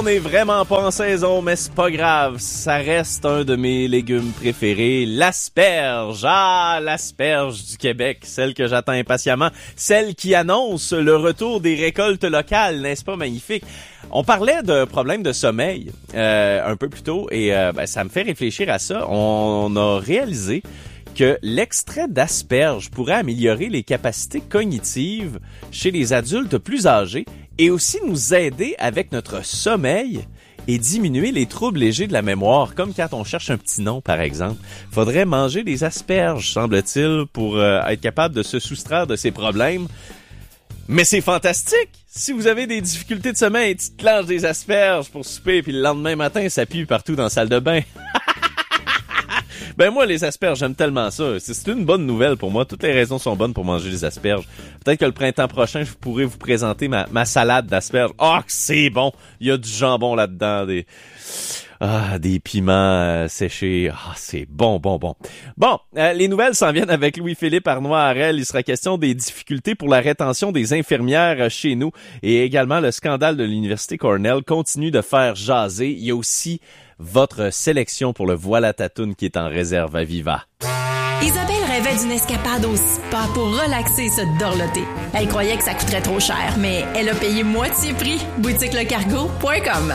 n'est vraiment pas en saison, mais c'est pas grave. Ça reste un de mes légumes préférés, l'asperge. Ah, l'asperge du Québec, celle que j'attends impatiemment, celle qui annonce le retour des récoltes locales, n'est-ce pas magnifique? On parlait de problèmes de sommeil un peu plus tôt et ça me fait réfléchir à ça. On a réalisé que l'extrait d'asperge pourrait améliorer les capacités cognitives chez les adultes plus âgés et aussi nous aider avec notre sommeil et diminuer les troubles légers de la mémoire, comme quand on cherche un petit nom, par exemple. Faudrait manger des asperges, semble-t-il, pour être capable de se soustraire de ces problèmes. Mais c'est fantastique! Si vous avez des difficultés de sommeil, tu te lances des asperges pour souper, puis le lendemain matin, ça pue partout dans la salle de bain. Ben moi, les asperges, j'aime tellement ça. C'est une bonne nouvelle pour moi. Toutes les raisons sont bonnes pour manger des asperges. Peut-être que le printemps prochain, je pourrai vous présenter ma salade d'asperges. Ah, que c'est bon! Il y a du jambon là-dedans, des piments séchés. Ah, c'est bon. Bon, les nouvelles s'en viennent avec Louis-Philippe Arnois-Harel. Il sera question des difficultés pour la rétention des infirmières chez nous. Et également, le scandale de l'Université Cornell continue de faire jaser. Il y a aussi votre sélection pour le Voilà ta toune qui est en réserve à Viva. Isabelle rêvait d'une escapade au spa pour relaxer et se dorloter. Elle croyait que ça coûterait trop cher, mais elle a payé moitié prix. boutiquelecargo.com.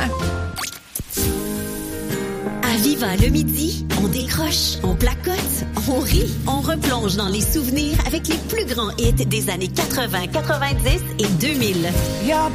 À Viva le midi, on décroche, on placote, on rit, on replonge dans les souvenirs avec les plus grands hits des années 80, 90 et 2000.